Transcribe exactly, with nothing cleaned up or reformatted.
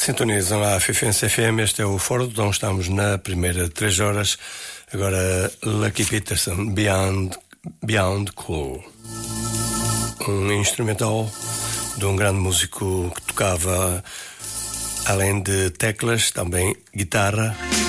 Sintonizam a Fifense F M, este é o Foro, então estamos na primeira de três horas. Agora Lucky Peterson, Beyond, Beyond Cool. Um instrumental de um grande músico que tocava, além de teclas, também guitarra.